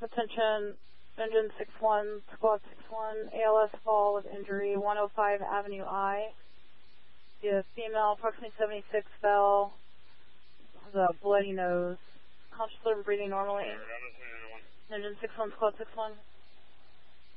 Attention, engine 61, squad 61, ALS fall with injury, 105 Avenue I. The female, approximately 76, fell, has a bloody nose, conscious and breathing normally. Engine 61, squad 61.